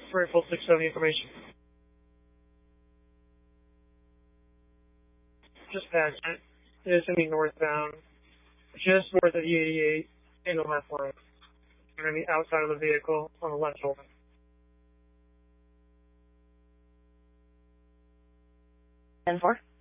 for your full 670 information. Just past it. It is going to be northbound, just north of E88 in the left lane. You're going to be outside of the vehicle on the left shoulder. 10-4.